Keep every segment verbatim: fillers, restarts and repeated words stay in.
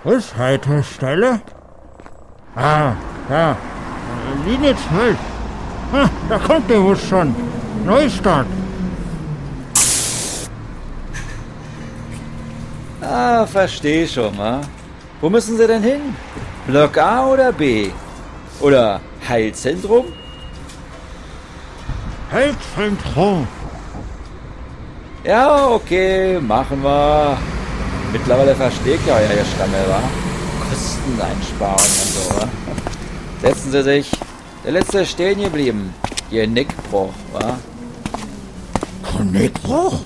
Bushaltestelle? Ah, ja. Linie zwölf. Ah, da kommt der Bus schon. Neustart. Ah, versteh schon, wa? Wo müssen Sie denn hin? Block A oder B? Oder Heilzentrum? Heilzentrum. Ja, okay, machen wir. Mittlerweile versteht ja Ihr Stammel, wa? Kosteneinsparung und so, wa? Setzen Sie sich. Der letzte ist stehen geblieben. Ihr Nickbruch, wa? Nickbruch?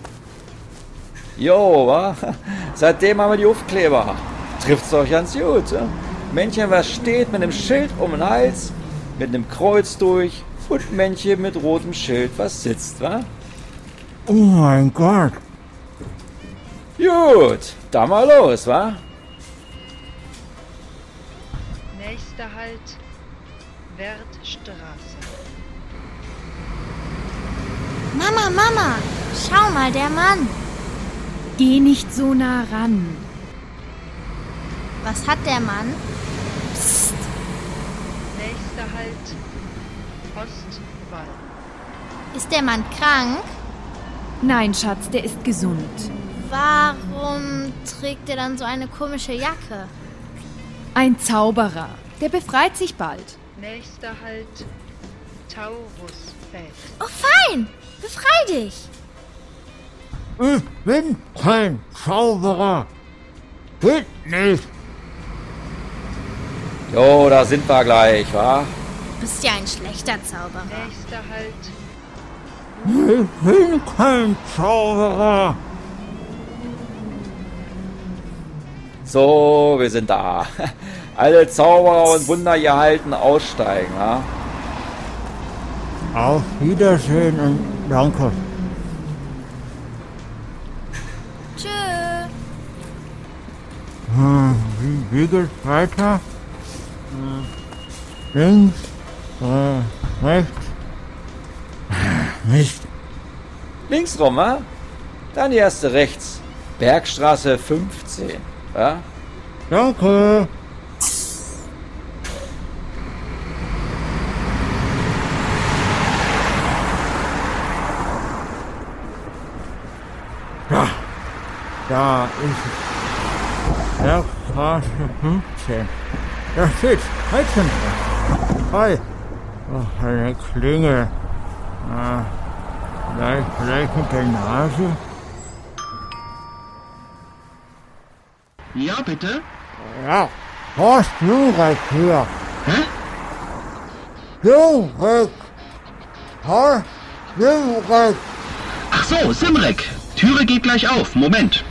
Jo, wa? Seitdem haben wir die Aufkleber. Trifft's euch ganz gut, ja? Männchen, was steht mit einem Schild um den Hals, mit einem Kreuz durch und Männchen mit rotem Schild, was sitzt, wa? Oh mein Gott. Gut, dann mal los, wa? Nächster Halt, Wertstraße. Mama, Mama, schau mal, der Mann. Geh nicht so nah ran. Was hat der Mann? Psst. Nächster Halt, Ostwall. Ist der Mann krank? Nein, Schatz, der ist gesund. Warum trägt er dann so eine komische Jacke? Ein Zauberer. Der befreit sich bald. Nächster Halt, Taurusfeld. Oh, fein! Befrei dich! Ich bin kein Zauberer. Geht nicht. Jo, da sind wir gleich, wa? Du bist ja ein schlechter Zauberer. Nächster Halt, Ich bin kein Zauberer. So, wir sind da. Alle Zauberer und Wunder gehalten, aussteigen, wa? Auf Wiedersehen und danke. Tschö. Hm, wie, wie geht's weiter? Hm, links, äh, rechts. Mist. Links rum, wa? Dann die erste rechts. Bergstraße fünfzehn, wa? Danke. Da, da ist es. Bergstraße fünfzehn. Da steht's. Heilzentrum. Hi. Oh, eine Klingel. Ah, vielleicht, vielleicht mit der Nase. Ja, bitte? Ja, Horst Jurek hier. Hä? Jurek. Horst Jurek. Ach so, Simrek. Türe geht gleich auf. Moment.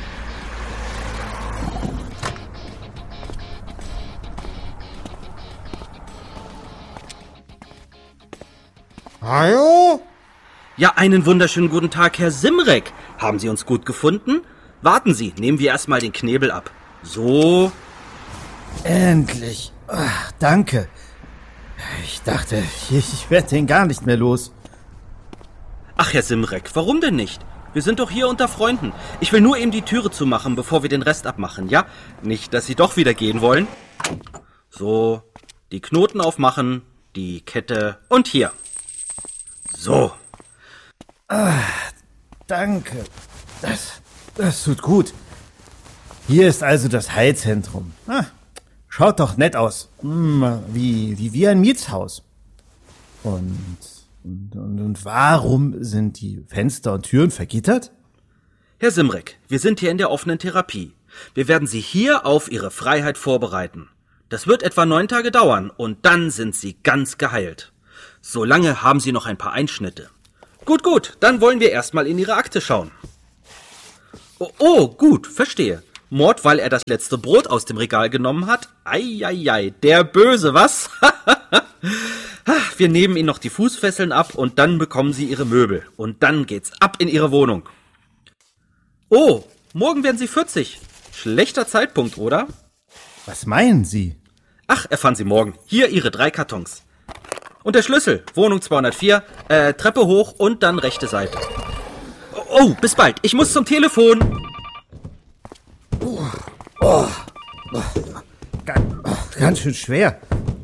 Hallo? Ja, einen wunderschönen guten Tag, Herr Simrek. Haben Sie uns gut gefunden? Warten Sie, nehmen wir erstmal den Knebel ab. So. Endlich. Ach, danke. Ich dachte, ich, ich werde den gar nicht mehr los. Ach, Herr Simrek, warum denn nicht? Wir sind doch hier unter Freunden. Ich will nur eben die Türe zumachen, bevor wir den Rest abmachen, ja? Nicht, dass Sie doch wieder gehen wollen. So, die Knoten aufmachen, die Kette und hier. So. Ah, danke. Das, das tut gut. Hier ist also das Heilzentrum. Ah, schaut doch nett aus. Hm, wie, wie, wie ein Mietshaus. Und, und, und, und warum sind die Fenster und Türen vergittert? Herr Simrek, wir sind hier in der offenen Therapie. Wir werden Sie hier auf Ihre Freiheit vorbereiten. Das wird etwa neun Tage dauern und dann sind Sie ganz geheilt. Solange haben Sie noch ein paar Einschnitte. Gut, gut, dann wollen wir erstmal in Ihre Akte schauen. Oh, oh, gut, verstehe. Mord, weil er das letzte Brot aus dem Regal genommen hat? Eieiei, der Böse, was? Wir nehmen Ihnen noch die Fußfesseln ab und dann bekommen Sie Ihre Möbel. Und dann geht's ab in Ihre Wohnung. Oh, morgen werden Sie vierzig. Schlechter Zeitpunkt, oder? Was meinen Sie? Ach, erfahren Sie morgen. Hier Ihre drei Kartons. Und der Schlüssel, Wohnung zweihundertvier, äh, Treppe hoch und dann rechte Seite. Oh, bis bald. Ich muss zum Telefon. Oh, Ganz, ganz schön schwer.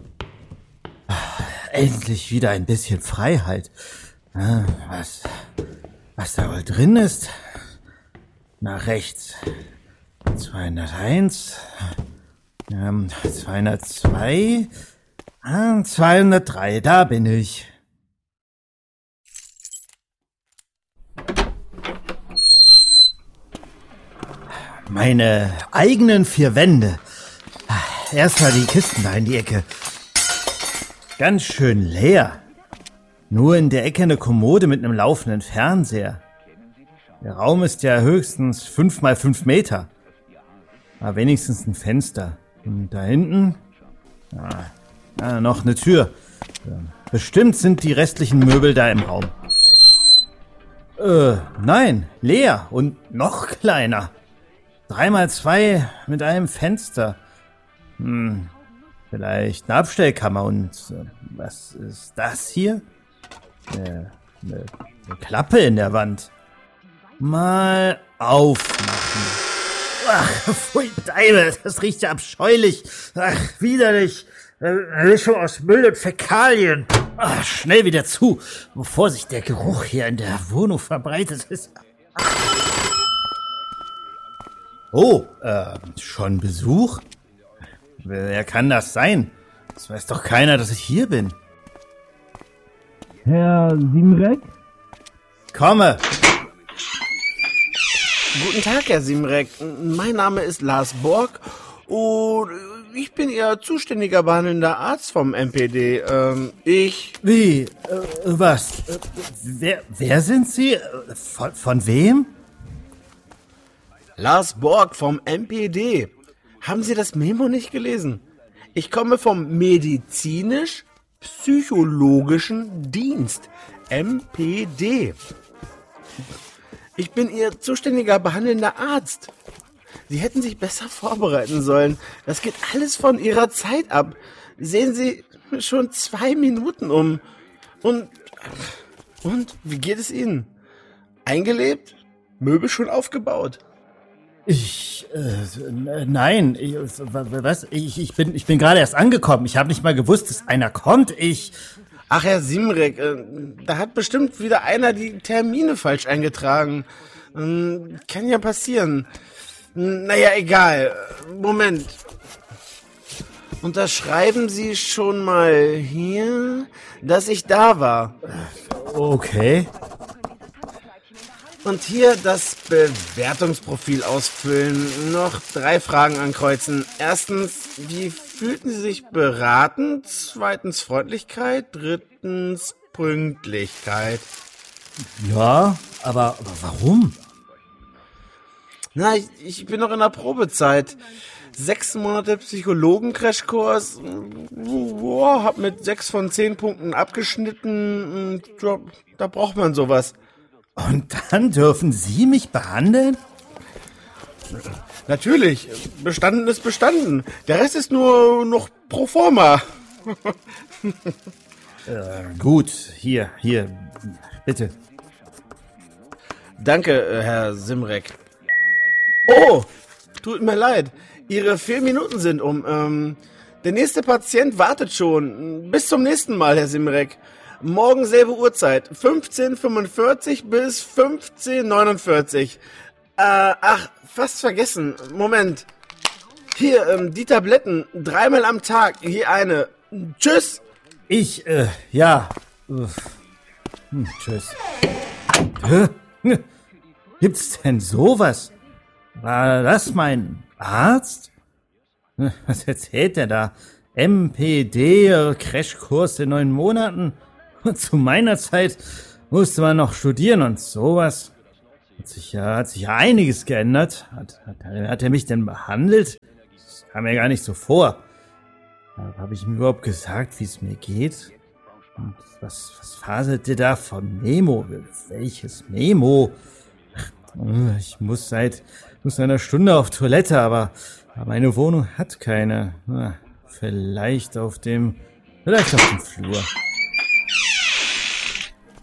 Endlich wieder ein bisschen Freiheit. Was, was da wohl drin ist? Nach rechts. zweihunderteins. Ähm, zweihundertzwei. Ah, zweihundertdrei, da bin ich. Meine eigenen vier Wände. Erstmal die Kisten da in die Ecke. Ganz schön leer. Nur in der Ecke eine Kommode mit einem laufenden Fernseher. Der Raum ist ja höchstens fünf mal fünf Meter. Aber wenigstens ein Fenster. Und da hinten? Ah, ah, noch eine Tür. Bestimmt sind die restlichen Möbel da im Raum. Äh, nein, leer und noch kleiner. Drei mal zwei mit einem Fenster. Hm, vielleicht eine Abstellkammer. Und äh, was ist das hier? Eine, eine, eine Klappe in der Wand. Mal aufmachen. Ach, pfui, Deibel, das riecht ja abscheulich. Ach, widerlich. Eine Mischung aus Müll und Fäkalien. Ach, schnell wieder zu, bevor sich der Geruch hier in der Wohnung verbreitet ist. Oh, äh, schon Besuch? Wer kann das sein? Das weiß doch keiner, dass ich hier bin. Herr Simrek? Komme! Guten Tag, Herr Simrek. Mein Name ist Lars Borg und ich bin Ihr zuständiger behandelnder Arzt vom M P D. Ähm, ich... Wie? Äh, was? Äh, wer, wer sind Sie? Von, von wem? Lars Borg vom M P D. Haben Sie das Memo nicht gelesen? Ich komme vom medizinisch-psychologischen Dienst, M P D. Ich bin Ihr zuständiger behandelnder Arzt. Sie hätten sich besser vorbereiten sollen. Das geht alles von Ihrer Zeit ab. Sehen Sie schon zwei Minuten um. Und, und, wie geht es Ihnen? Eingelebt? Möbel schon aufgebaut? Ich, äh, nein, ich, was? Ich, ich bin, ich bin gerade erst angekommen. Ich habe nicht mal gewusst, dass einer kommt. Ich... Ach, Herr Simrek, äh, da hat bestimmt wieder einer die Termine falsch eingetragen. Ähm, kann ja passieren. Naja, egal. Moment. Unterschreiben Sie schon mal hier, dass ich da war. Okay. Und hier das Bewertungsprofil ausfüllen. Noch drei Fragen ankreuzen. Erstens, wie fühlten Sie sich beraten? Zweitens, Freundlichkeit. Drittens, Pünktlichkeit. Ja, aber, aber warum? Na, ich, ich bin noch in der Probezeit. Sechs Monate Psychologen-Crashkurs. Boah, hab mit sechs von zehn Punkten abgeschnitten. Da, da braucht man sowas. Und dann dürfen Sie mich behandeln? Natürlich. Bestanden ist bestanden. Der Rest ist nur noch pro forma. äh, gut, hier, hier, bitte. Danke, Herr Simrek. Oh, tut mir leid. Ihre vier Minuten sind um. Ähm, der nächste Patient wartet schon. Bis zum nächsten Mal, Herr Simrek. Morgen selbe Uhrzeit. fünfzehn Uhr fünfundvierzig bis fünfzehn Uhr neunundvierzig. Äh, ach, fast vergessen. Moment. Hier, ähm, die Tabletten. Dreimal am Tag. Hier eine. Tschüss. Ich, äh, ja. Hm, tschüss. Hä? Gibt's denn sowas? War das mein Arzt? Was erzählt der da? M P D, Crashkurs in neun Monaten? Und zu meiner Zeit musste man noch studieren und sowas. Hat sich ja, hat sich ja einiges geändert. Hat, hat, hat er mich denn behandelt? Das kam mir gar nicht so vor. Habe ich ihm überhaupt gesagt, wie es mir geht? Und was, was faselt ihr da von Memo? Welches Memo? Ich muss seit muss einer Stunde auf Toilette, aber, aber meine Wohnung hat keine. Na, vielleicht auf dem, vielleicht auf dem Flur.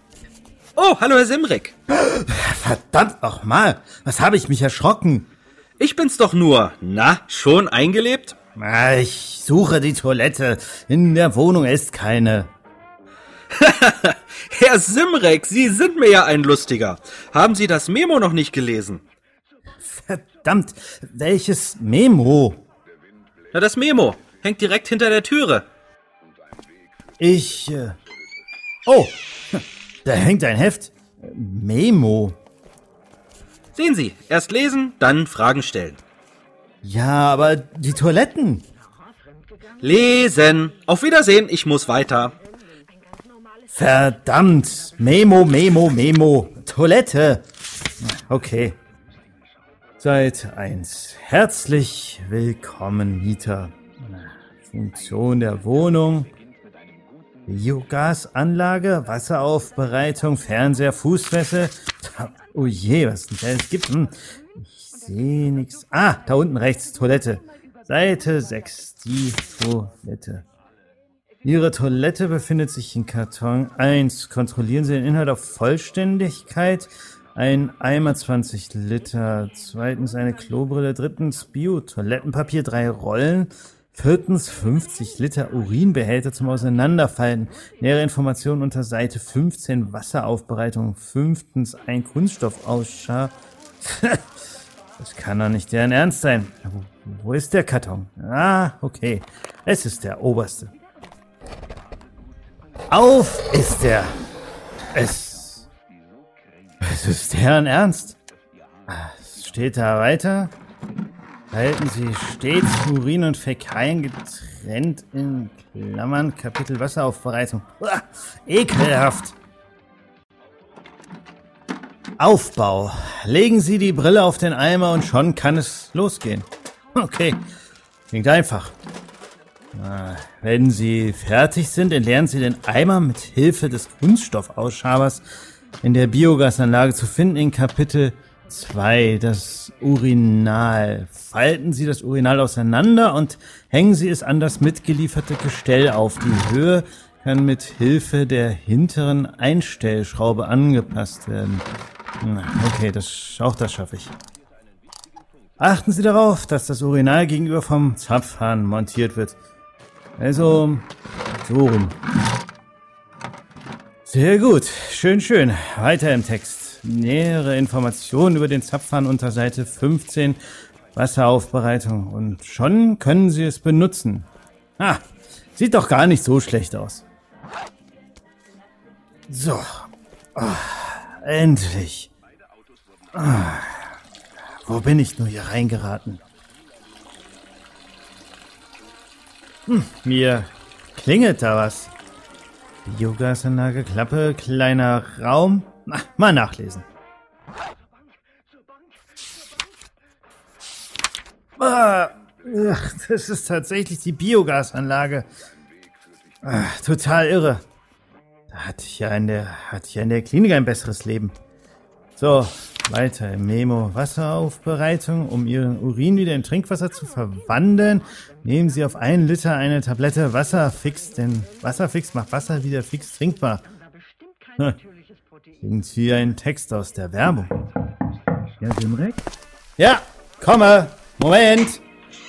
Oh, hallo Herr Simrek. Verdammt nochmal, was habe ich mich erschrocken? Ich bin's doch nur. Na, schon eingelebt? Ah, ich suche die Toilette. In der Wohnung ist keine. Herr Simrek, Sie sind mir ja ein Lustiger. Haben Sie das Memo noch nicht gelesen? Verdammt, welches Memo? Na, das Memo hängt direkt hinter der Türe. Ich, äh... Oh, da hängt ein Heft. Memo. Sehen Sie, erst lesen, dann Fragen stellen. Ja, aber die Toiletten. Lesen. Auf Wiedersehen, ich muss weiter. Verdammt. Memo, Memo, Memo. Toilette. Okay. Seite eins. Herzlich willkommen, Mieter. Funktion der Wohnung. Biogasanlage, Wasseraufbereitung, Fernseher, Fußfessel. Oh je, was denn da alles gibt. Hm. Ich sehe nichts. Ah, da unten rechts, Toilette. Seite sechs, die Toilette. Ihre Toilette befindet sich in Karton eins. Kontrollieren Sie den Inhalt auf Vollständigkeit. Ein Eimer zwanzig Liter. Zweitens eine Klobrille. Drittens Bio-Toilettenpapier, drei Rollen. Viertens fünfzig Liter Urinbehälter zum Auseinanderfalten. Nähere Informationen unter Seite fünfzehn Wasseraufbereitung. Fünftens ein Kunststoffausschau. Das kann doch nicht deren Ernst sein. Wo, wo ist der Karton? Ah, okay. Es ist der oberste. Auf ist er. Es, es ist deren Ernst. Es steht da weiter. Halten Sie stets Urin und Fäkalien getrennt in Klammern. Kapitel Wasseraufbereitung. Uah, ekelhaft. Aufbau. Legen Sie die Brille auf den Eimer und schon kann es losgehen. Okay, klingt einfach. Wenn Sie fertig sind, entleeren Sie den Eimer mit Hilfe des Kunststoffauschabers in der Biogasanlage zu finden in Kapitel zwei, das Urinal. Falten Sie das Urinal auseinander und hängen Sie es an das mitgelieferte Gestell auf. Die Höhe kann mit Hilfe der hinteren Einstellschraube angepasst werden. Okay, das, auch das schaffe ich. Achten Sie darauf, dass das Urinal gegenüber vom Zapfhahn montiert wird. Also, so rum. Sehr gut, schön, schön. Weiter im Text. Nähere Informationen über den Zapfhahn unter Seite fünfzehn, Wasseraufbereitung. Und schon können Sie es benutzen. Ah, sieht doch gar nicht so schlecht aus. So. Oh, endlich. Oh, wo bin ich nur hier reingeraten? Hm, mir klingelt da was. Biogasanlage, Klappe, kleiner Raum. Na, mal nachlesen. Ah, ach, das ist tatsächlich die Biogasanlage. Ach, total irre. Da hatte ich ja in der, hatte ich ja in der Klinik ein besseres Leben. So, weiter im Memo. Wasseraufbereitung. Um Ihren Urin wieder in Trinkwasser zu verwandeln, nehmen Sie auf einen Liter eine Tablette Wasserfix, denn Wasserfix macht Wasser wieder fix trinkbar. Hm. Klingt wie ein Text aus der Werbung. Ja, Simrek? Ja, komme. Moment.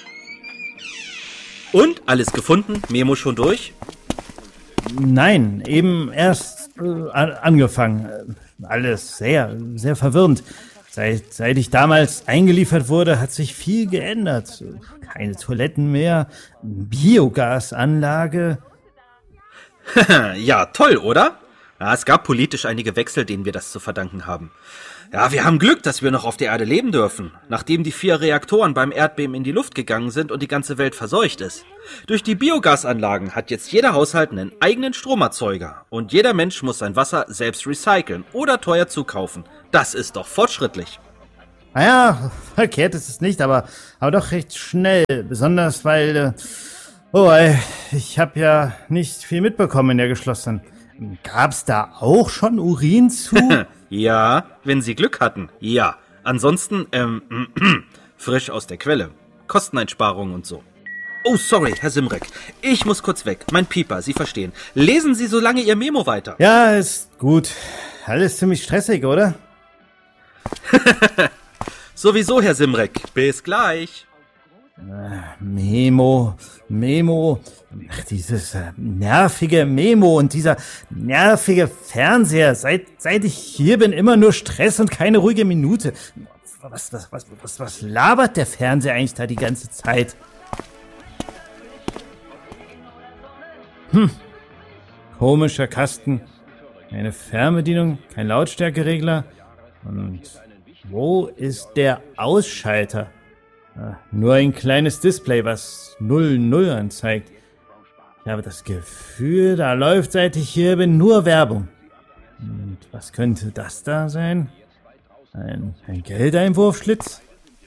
Und? Alles gefunden? Memo schon durch? Nein, eben erst äh, angefangen. Alles sehr, sehr verwirrend. Seit, seit ich damals eingeliefert wurde, hat sich viel geändert. Keine Toiletten mehr, Biogasanlage. Ja, toll, oder? Ja, es gab politisch einige Wechsel, denen wir das zu verdanken haben. Ja, wir haben Glück, dass wir noch auf der Erde leben dürfen, nachdem die vier Reaktoren beim Erdbeben in die Luft gegangen sind und die ganze Welt verseucht ist. Durch die Biogasanlagen hat jetzt jeder Haushalt einen eigenen Stromerzeuger und jeder Mensch muss sein Wasser selbst recyceln oder teuer zukaufen. Das ist doch fortschrittlich. Naja, verkehrt ist es nicht, aber, aber doch recht schnell, besonders weil, äh, oh, ey, ich habe ja nicht viel mitbekommen in der geschlossenen. Gab's da auch schon Urin zu? Ja, wenn Sie Glück hatten, ja. Ansonsten, ähm, frisch aus der Quelle. Kosteneinsparungen und so. Oh, sorry, Herr Simrek. Ich muss kurz weg. Mein Pieper, Sie verstehen. Lesen Sie so lange Ihr Memo weiter. Ja, ist gut. Alles ziemlich stressig, oder? Sowieso, Herr Simrek. Bis gleich. Memo, Memo, ach, dieses äh, nervige Memo und dieser nervige Fernseher. Seit, seit ich hier bin, immer nur Stress und keine ruhige Minute. Was, was, was, was, was labert der Fernseher eigentlich da die ganze Zeit? Hm, komischer Kasten. Keine Fernbedienung, kein Lautstärkeregler. Und wo ist der Ausschalter? Nur ein kleines Display, was null null anzeigt. Ich habe das Gefühl, da läuft, seit ich hier bin, nur Werbung. Und was könnte das da sein? Ein, ein Geldeinwurfschlitz?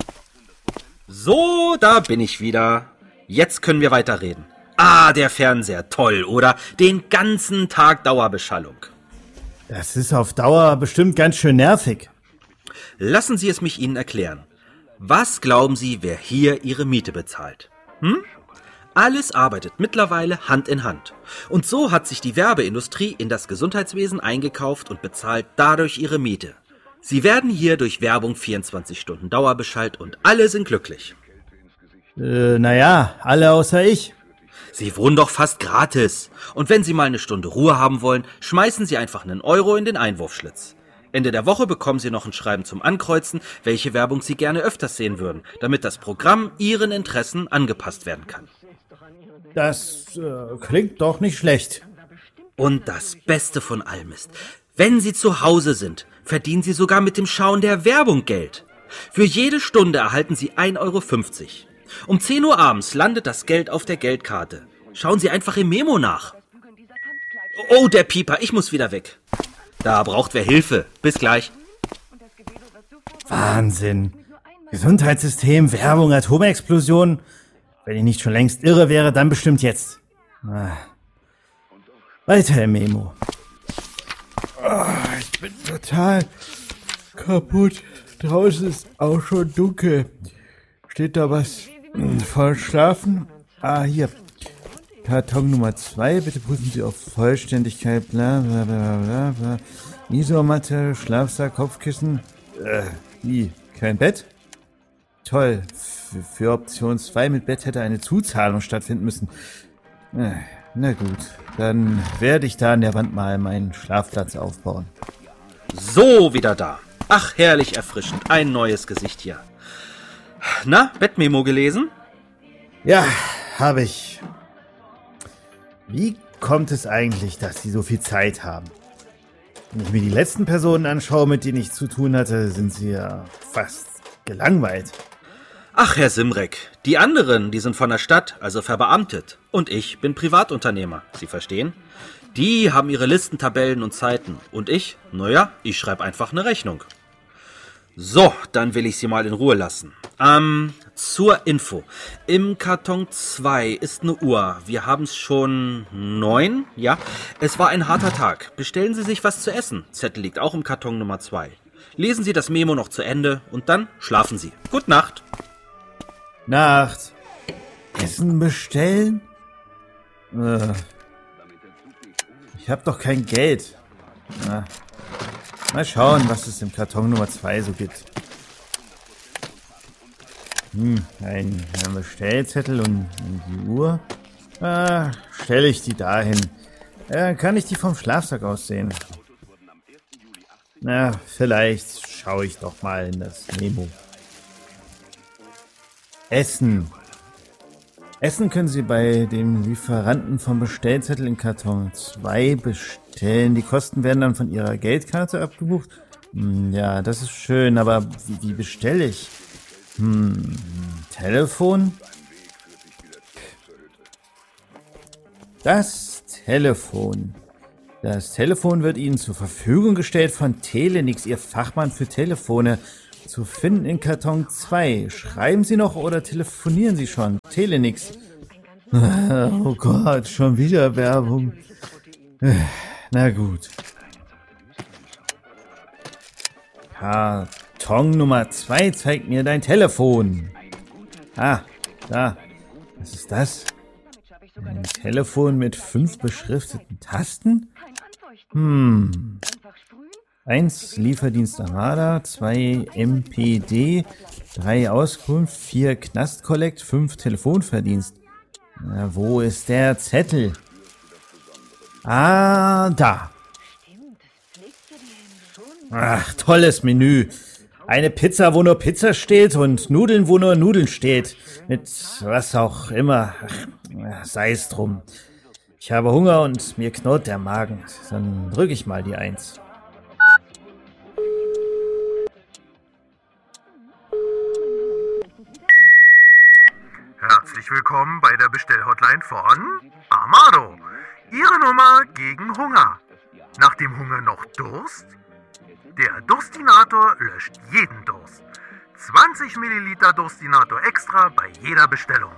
So, da bin ich wieder. Jetzt können wir weiterreden. Ah, der Fernseher, toll, oder? Den ganzen Tag Dauerbeschallung. Das ist auf Dauer bestimmt ganz schön nervig. Lassen Sie es mich Ihnen erklären. Was glauben Sie, wer hier Ihre Miete bezahlt? Hm? Alles arbeitet mittlerweile Hand in Hand. Und so hat sich die Werbeindustrie in das Gesundheitswesen eingekauft und bezahlt dadurch Ihre Miete. Sie werden hier durch Werbung vierundzwanzig Stunden dauerbeschallt und alle sind glücklich. Äh, naja, alle außer ich. Sie wohnen doch fast gratis. Und wenn Sie mal eine Stunde Ruhe haben wollen, schmeißen Sie einfach einen Euro in den Einwurfschlitz. Ende der Woche bekommen Sie noch ein Schreiben zum Ankreuzen, welche Werbung Sie gerne öfters sehen würden, damit das Programm Ihren Interessen angepasst werden kann. Das äh, klingt doch nicht schlecht. Und das Beste von allem ist, wenn Sie zu Hause sind, verdienen Sie sogar mit dem Schauen der Werbung Geld. Für jede Stunde erhalten Sie ein Euro fünfzig. Um zehn Uhr abends landet das Geld auf der Geldkarte. Schauen Sie einfach im Memo nach. Oh, der Pieper, ich muss wieder weg. Da braucht wer Hilfe. Bis gleich. Wahnsinn. Gesundheitssystem, Werbung, Atomexplosion. Wenn ich nicht schon längst irre wäre, dann bestimmt jetzt. Ah. Weiter im Memo. Oh, ich bin total kaputt. Draußen ist auch schon dunkel. Steht da was? Voll schlafen? Ah, hier. Karton Nummer zwei. Bitte prüfen Sie auf Vollständigkeit. Bla bla bla bla bla. Isomatte, Schlafsack, Kopfkissen. Äh, wie? Kein Bett? Toll. Für, für Option zwei mit Bett hätte eine Zuzahlung stattfinden müssen. Äh, na gut. Dann werde ich da an der Wand mal meinen Schlafplatz aufbauen. So, wieder da. Ach, herrlich erfrischend. Ein neues Gesicht hier. Na, Bettmemo gelesen? Ja, habe ich. Wie kommt es eigentlich, dass Sie so viel Zeit haben? Wenn ich mir die letzten Personen anschaue, mit denen ich zu tun hatte, sind sie ja fast gelangweilt. Ach, Herr Simrek, die anderen, die sind von der Stadt, also verbeamtet. Und ich bin Privatunternehmer, Sie verstehen? Die haben ihre Listen, Tabellen und Zeiten. Und ich? Naja, ich schreibe einfach eine Rechnung. So, dann will ich Sie mal in Ruhe lassen. Ähm, zur Info. Im Karton zwei ist eine Uhr. Wir haben es schon neun, ja. Es war ein harter Tag. Bestellen Sie sich was zu essen. Zettel liegt auch im Karton Nummer zwei. Lesen Sie das Memo noch zu Ende und dann schlafen Sie. Gute Nacht. Nacht. Essen bestellen? Äh, ich hab doch kein Geld. Na. Mal schauen, was es im Karton Nummer zwei so gibt. Hm, ein, ein Bestellzettel und, und die Uhr. Ah, stelle ich die dahin. Dann kann ich die vom Schlafsack aus sehen. Na, vielleicht schaue ich doch mal in das Memo. Essen. Essen können Sie bei dem Lieferanten vom Bestellzettel in Karton zwei bestellen. Die Kosten werden dann von Ihrer Geldkarte abgebucht. Hm, ja, das ist schön, aber wie, wie bestelle ich? Hm, Telefon? Das Telefon. Das Telefon wird Ihnen zur Verfügung gestellt von Telenix, Ihr Fachmann für Telefone. Zu finden in Karton zwei. Schreiben Sie noch oder telefonieren Sie schon? Telenix. Oh Gott, schon wieder Werbung. Na gut. Karton Nummer zwei zeigt mir dein Telefon. Ah, da. Was ist das? Ein Telefon mit fünf beschrifteten Tasten? Hm. eins Lieferdienst Armada, zwei M P D, drei Auskunft, vier Knastkollekt, fünf Telefonverdienst. Na, wo ist der Zettel? Ah, da. Ach, tolles Menü. Eine Pizza, wo nur Pizza steht und Nudeln, wo nur Nudeln steht. Mit was auch immer. Ach, sei es drum. Ich habe Hunger und mir knurrt der Magen. Dann drücke ich mal die Eins. Herzlich willkommen bei der Bestellhotline von Amado. Ihre Nummer gegen Hunger. Nach dem Hunger noch Durst? Der Durstinator löscht jeden Durst. zwanzig Milliliter Durstinator extra bei jeder Bestellung.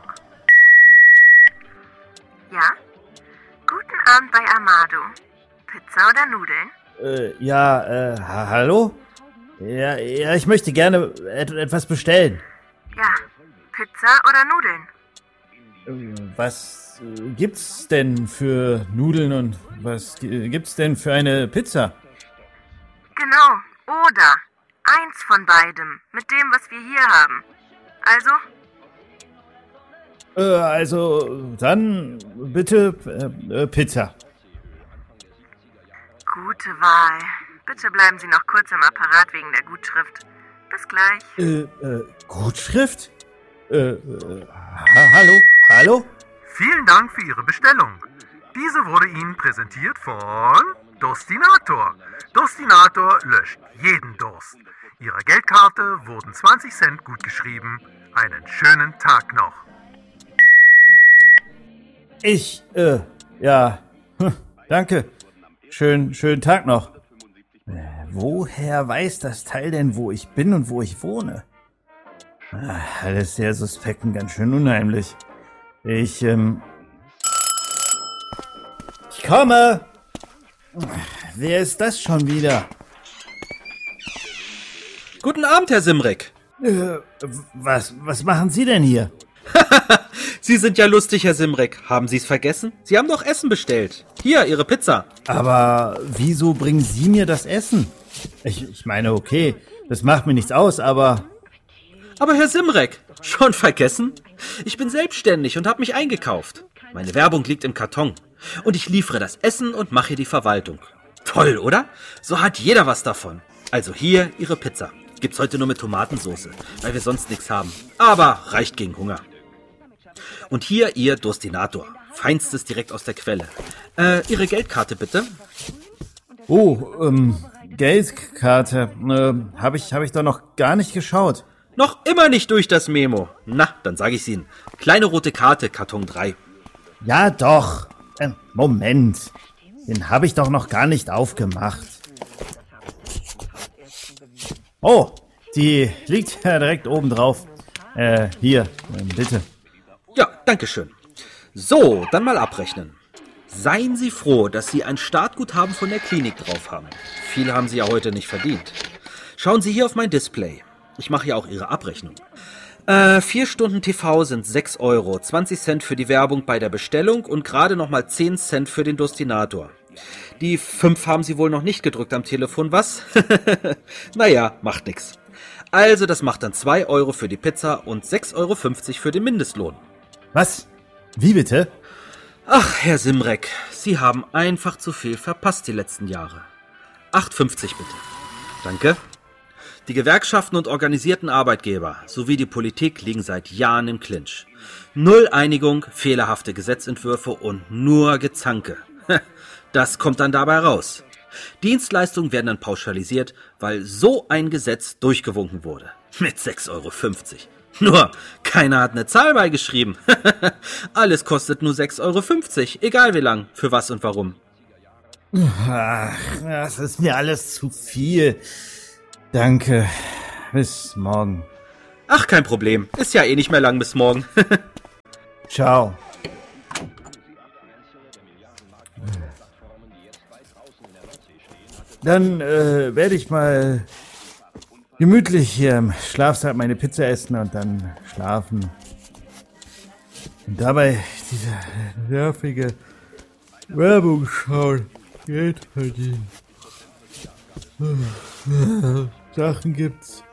Ja? Guten Abend bei Amado. Pizza oder Nudeln? Äh, ja, äh, ha- hallo? Ja, ja, ich möchte gerne et- etwas bestellen. Ja, Pizza oder Nudeln? Ähm, Was äh, gibt's denn für Nudeln und was gi- gibt's denn für eine Pizza? Genau, oder eins von beidem, mit dem, was wir hier haben. Also, Äh, also, dann bitte äh, äh, Pizza. gute Wahl. Bitte bleiben Sie noch kurz am Apparat wegen der Gutschrift. Bis gleich. Äh, äh, Gutschrift? Äh, äh, ha- hallo? Hallo? Vielen Dank für Ihre Bestellung. Diese wurde Ihnen präsentiert von Durstinator. Durstinator löscht jeden Durst. Ihrer Geldkarte wurden zwanzig Cent gutgeschrieben. Einen schönen Tag noch. Ich, äh, ja, hm, danke. Schön, schönen Tag noch. Äh, woher weiß das Teil denn, wo ich bin und wo ich wohne? Ah, alles sehr suspekt und ganz schön unheimlich. Ich, ähm... Ich komme! Wer ist das schon wieder? Guten Abend, Herr Simrek. Äh, was, was machen Sie denn hier? Sie sind ja lustig, Herr Simrek. Haben Sie es vergessen? Sie haben doch Essen bestellt. Hier, Ihre Pizza. Aber wieso bringen Sie mir das Essen? Ich, ich meine, okay, das macht mir nichts aus, aber... Aber Herr Simrek, schon vergessen? Ich bin selbstständig und habe mich eingekauft. Meine Werbung liegt im Karton. Und ich liefere das Essen und mache die Verwaltung. Toll, oder? So hat jeder was davon. Also hier Ihre Pizza. Gibt's heute nur mit Tomatensauce, weil wir sonst nichts haben. Aber reicht gegen Hunger. Und hier Ihr Durstinator. Feinstes direkt aus der Quelle. Äh, Ihre Geldkarte bitte. Oh, ähm, Geldkarte. Äh, habe ich, hab ich da noch gar nicht geschaut. Noch immer nicht durch das Memo. Na, dann sage ich's Ihnen. Kleine rote Karte, Karton drei. Ja, doch. Ähm, Moment. Den habe ich doch noch gar nicht aufgemacht. Oh, die liegt ja direkt oben drauf. Äh, hier, äh, bitte. Ja, danke schön. So, dann mal abrechnen. Seien Sie froh, dass Sie ein Startguthaben von der Klinik drauf haben. Viele haben Sie ja heute nicht verdient. Schauen Sie hier auf mein Display. Ich mache ja auch Ihre Abrechnung. Äh, vier Stunden T V sind sechs Euro, zwanzig Cent für die Werbung bei der Bestellung und gerade nochmal zehn Cent für den Durstinator. Die fünf haben Sie wohl noch nicht gedrückt am Telefon, was? Naja, macht nix. Also, das macht dann zwei Euro für die Pizza und sechs Euro fünfzig für den Mindestlohn. Was? Wie bitte? Ach, Herr Simrek, Sie haben einfach zu viel verpasst die letzten Jahre. acht fünfzig bitte. Danke. Die Gewerkschaften und organisierten Arbeitgeber sowie die Politik liegen seit Jahren im Clinch. Null Einigung, fehlerhafte Gesetzentwürfe und nur Gezanke. Das kommt dann dabei raus. Dienstleistungen werden dann pauschalisiert, weil so ein Gesetz durchgewunken wurde. Mit sechs Euro fünfzig. Nur, keiner hat eine Zahl beigeschrieben. Alles kostet nur sechs Euro fünfzig, egal wie lang, für was und warum. Ach, das ist mir alles zu viel. Danke. Bis morgen. Ach, kein Problem. Ist ja eh nicht mehr lang bis morgen. Ciao. Dann äh, werde ich mal gemütlich hier im Schlafsaal meine Pizza essen und dann schlafen. Und dabei diese nervige Werbung schauen. Geld verdienen. Sachen gibt's.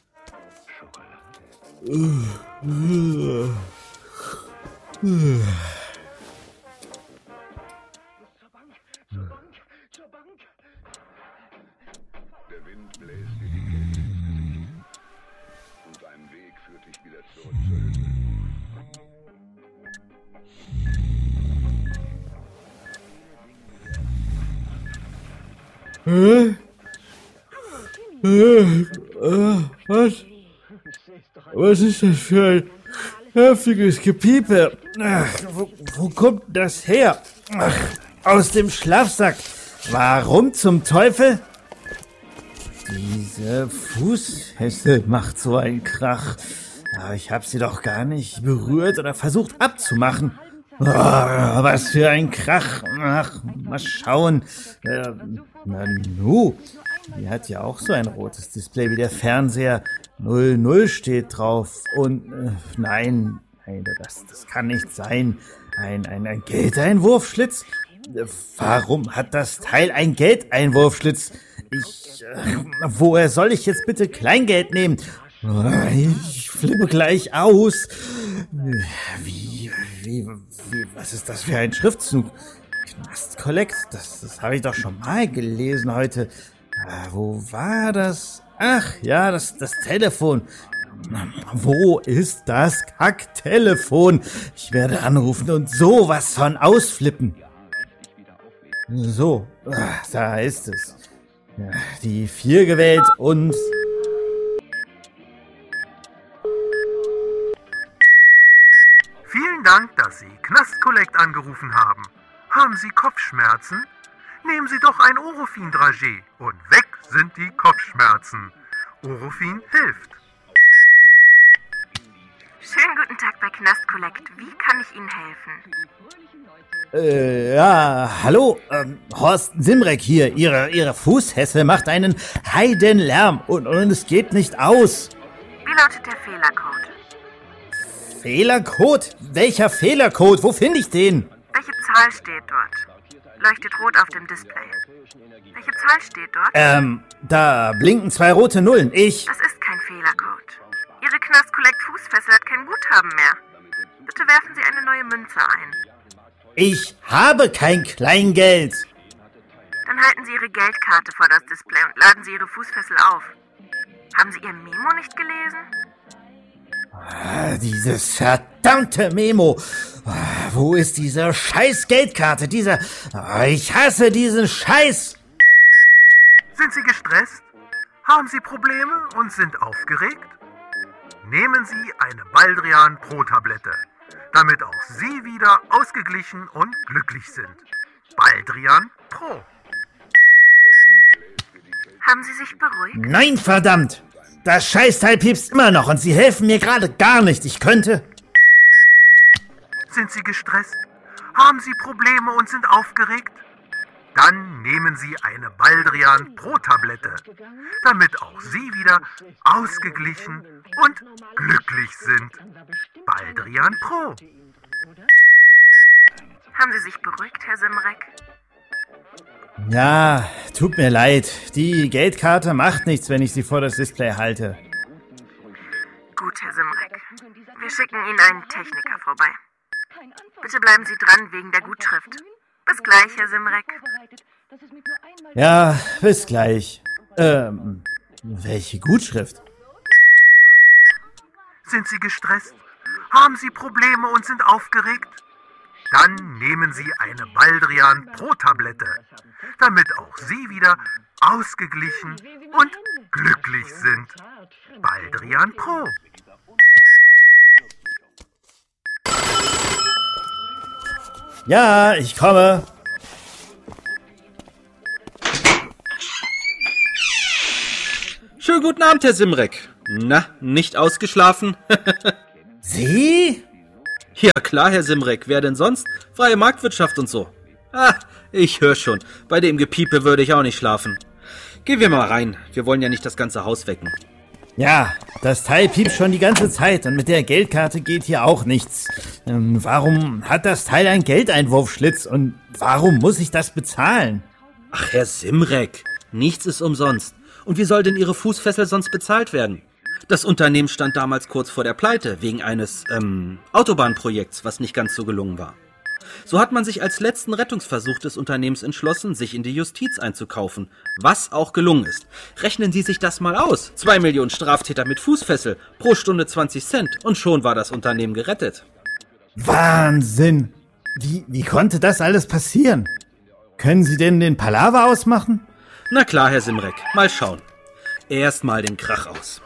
Hä? Äh, äh, was? Was ist das für ein heftiges Gepiepe? Ach, wo, wo kommt das her? Ach, aus dem Schlafsack. Warum zum Teufel? Diese Fußfessel macht so einen Krach. Aber ich habe sie doch gar nicht berührt oder versucht abzumachen. Oh, was für ein Krach. Ach, mal schauen. Äh, na nu, die hat ja auch so ein rotes Display wie der Fernseher. null null steht drauf. Und äh, nein, nein, das, das kann nicht sein. Ein, ein, ein Geldeinwurfschlitz? Äh, warum hat das Teil ein Geldeinwurfschlitz? Ich, äh, woher soll ich jetzt bitte Kleingeld nehmen? Ich flippe gleich aus. Wie, wie, wie, was ist das für ein Schriftzug? Knast Collect, das, das habe ich doch schon mal gelesen heute. Ah, wo war das? Ach, ja, das, das Telefon. Wo ist das Kacktelefon? Ich werde anrufen und sowas von ausflippen. So, ach, da ist es. Ja, die vier gewählt und... Vielen Dank, dass Sie Knast Collect angerufen haben. Haben Sie Kopfschmerzen? Nehmen Sie doch ein Orofin-Dragé und weg sind die Kopfschmerzen. Orofin hilft. Schönen guten Tag bei Knast Collect. Wie kann ich Ihnen helfen? Äh, ja, hallo, ähm, Horst Simrek hier. Ihre, Ihre Fußhässel macht einen Heidenlärm und, und es geht nicht aus. Wie lautet der Fehlercode? Fehlercode? Welcher Fehlercode? Wo finde ich den? Welche Zahl steht dort? Leuchtet rot auf dem Display. Welche Zahl steht dort? Ähm, da blinken zwei rote Nullen. Ich... Das ist kein Fehlercode. Ihre Knast Collect Fußfessel hat kein Guthaben mehr. Bitte werfen Sie eine neue Münze ein. Ich habe kein Kleingeld. Dann halten Sie Ihre Geldkarte vor das Display und laden Sie Ihre Fußfessel auf. Haben Sie Ihr Memo nicht gelesen? Ah, dieses verdammte Memo. Ah, wo ist diese scheiß Geldkarte? Dieser... Ah, ich hasse diesen Scheiß. Sind Sie gestresst? Haben Sie Probleme und sind aufgeregt? Nehmen Sie eine Baldrian Pro-Tablette, damit auch Sie wieder ausgeglichen und glücklich sind. Baldrian Pro. Haben Sie sich beruhigt? Nein, verdammt. Das Scheißteil piepst immer noch und Sie helfen mir gerade gar nicht. Ich könnte... Sind Sie gestresst? Haben Sie Probleme und sind aufgeregt? Dann nehmen Sie eine Baldrian Pro-Tablette, damit auch Sie wieder ausgeglichen und glücklich sind. Baldrian Pro. Haben Sie sich beruhigt, Herr Simrek? Ja, tut mir leid. Die Geldkarte macht nichts, wenn ich sie vor das Display halte. Gut, Herr Simrek. Wir schicken Ihnen einen Techniker vorbei. Bitte bleiben Sie dran wegen der Gutschrift. Bis gleich, Herr Simrek. Ja, bis gleich. Ähm, welche Gutschrift? Sind Sie gestresst? Haben Sie Probleme und sind aufgeregt? Dann nehmen Sie eine Baldrian Pro-Tablette, damit auch Sie wieder ausgeglichen und glücklich sind. Baldrian Pro. Ja, ich komme. Schönen guten Abend, Herr Simrek. Na, nicht ausgeschlafen? Sie? Ja klar, Herr Simrek. Wer denn sonst? Freie Marktwirtschaft und so. Ah, ich höre schon. Bei dem Gepiepe würde ich auch nicht schlafen. Gehen wir mal rein. Wir wollen ja nicht das ganze Haus wecken. Ja, das Teil piept schon die ganze Zeit und mit der Geldkarte geht hier auch nichts. Ähm, warum hat das Teil einen Geldeinwurfschlitz und warum muss ich das bezahlen? Ach, Herr Simrek, Nichts ist umsonst. Und wie soll denn Ihre Fußfessel sonst bezahlt werden? Das Unternehmen stand damals kurz vor der Pleite, wegen eines, ähm, Autobahnprojekts, was nicht ganz so gelungen war. So hat man sich als letzten Rettungsversuch des Unternehmens entschlossen, sich in die Justiz einzukaufen, was auch gelungen ist. Rechnen Sie sich das mal aus. Zwei Millionen Straftäter mit Fußfessel, pro Stunde zwanzig Cent und schon war das Unternehmen gerettet. Wahnsinn! Wie, wie konnte das alles passieren? Können Sie denn den Palaver ausmachen? Na klar, Herr Simrek, mal schauen. Erst mal den Krach aus.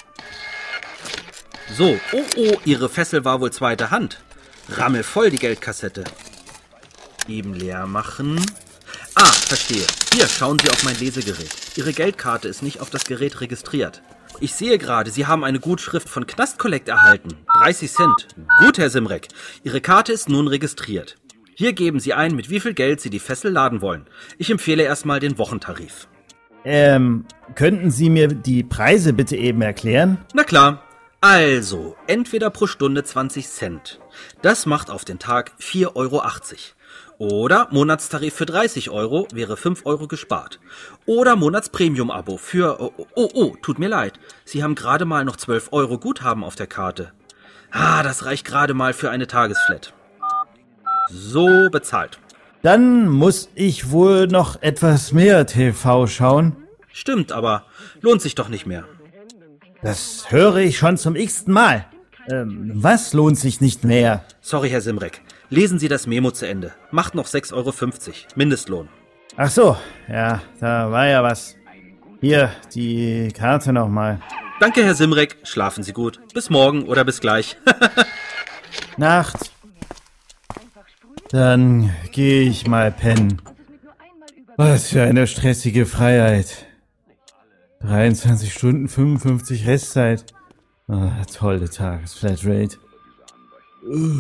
So, oh oh, Ihre Fessel war wohl zweite Hand. Rammelvoll die Geldkassette. Eben leer machen. Ah, verstehe. Hier, schauen Sie auf mein Lesegerät. Ihre Geldkarte ist nicht auf das Gerät registriert. Ich sehe gerade, Sie haben eine Gutschrift von Knastkollekt erhalten. dreißig Cent. Gut, Herr Simrek. Ihre Karte ist nun registriert. Hier geben Sie ein, mit wie viel Geld Sie die Fessel laden wollen. Ich empfehle erstmal den Wochentarif. Ähm, könnten Sie mir die Preise bitte eben erklären? Na klar. Also, entweder pro Stunde zwanzig Cent. Das macht auf den Tag vier Euro achtzig. Oder Monatstarif für dreißig Euro wäre fünf Euro gespart. Oder Monatspremium-Abo für... Oh, oh, oh, tut mir leid. Sie haben gerade mal noch zwölf Euro Guthaben auf der Karte. Ah, das reicht gerade mal für eine Tagesflat. So bezahlt. Dann muss ich wohl noch etwas mehr T V schauen. Stimmt, aber lohnt sich doch nicht mehr. Das höre ich schon zum x-ten Mal. Ähm, was lohnt sich nicht mehr? Sorry, Herr Simrek. Lesen Sie das Memo zu Ende. Macht noch sechs Euro fünfzig. Mindestlohn. Ach so, ja, da war ja was. Hier, die Karte nochmal. Danke, Herr Simrek. Schlafen Sie gut. Bis morgen oder bis gleich. Nacht. Dann gehe ich mal pennen. Was für eine stressige Freiheit. dreiundzwanzig Stunden, fünfundfünfzig Restzeit. Oh, tolle Tagesflatrate.